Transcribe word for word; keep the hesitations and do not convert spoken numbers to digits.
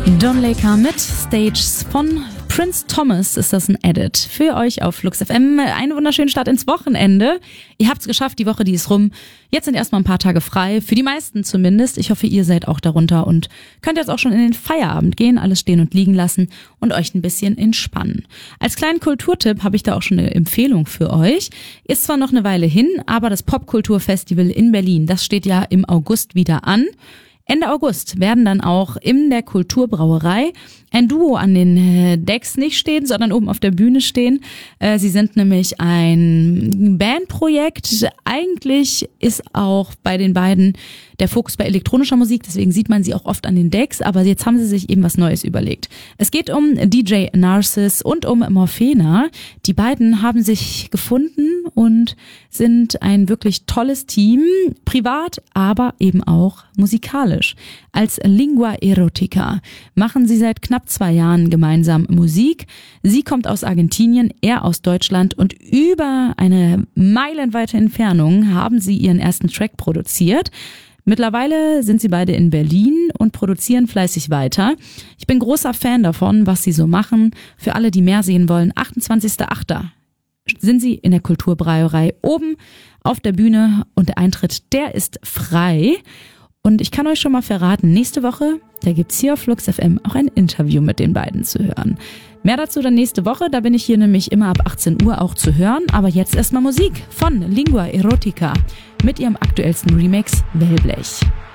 Don Laker mit Stages von Prince Thomas ist das ein Edit für euch auf Flux F M. Einen wunderschönen Start ins Wochenende. Ihr habt's geschafft, die Woche, die ist rum. Jetzt sind erstmal ein paar Tage frei, für die meisten zumindest. Ich hoffe, ihr seid auch darunter und könnt jetzt auch schon in den Feierabend gehen, alles stehen und liegen lassen und euch ein bisschen entspannen. Als kleinen Kulturtipp habe ich da auch schon eine Empfehlung für euch. Ist zwar noch eine Weile hin, aber das Popkulturfestival in Berlin, das steht ja im August wieder an. Ende August werden dann auch in der Kulturbrauerei ein Duo an den Decks nicht stehen, sondern oben auf der Bühne stehen. Sie sind nämlich ein Bandprojekt. Eigentlich ist auch bei den beiden der Fokus bei elektronischer Musik, deswegen sieht man sie auch oft an den Decks, aber jetzt haben sie sich eben was Neues überlegt. Es geht um D J Narcis und um Morphena. Die beiden haben sich gefunden und sind ein wirklich tolles Team, privat, aber eben auch musikalisch. Als Lingua Erotica machen sie seit knapp zwei Jahren gemeinsam Musik. Sie kommt aus Argentinien, er aus Deutschland und über eine meilenweite Entfernung haben sie ihren ersten Track produziert. Mittlerweile sind sie beide in Berlin und produzieren fleißig weiter. Ich bin großer Fan davon, was sie so machen. Für alle, die mehr sehen wollen, achtundzwanzigster achter sind sie in der Kulturbrauerei oben auf der Bühne und der Eintritt, der ist frei. Und ich kann euch schon mal verraten, nächste Woche, da gibt's hier auf Flux F M auch ein Interview mit den beiden zu hören. Mehr dazu dann nächste Woche, da bin ich hier nämlich immer ab achtzehn Uhr auch zu hören. Aber jetzt erstmal Musik von Lingua Erotica mit ihrem aktuellsten Remix Wellblech.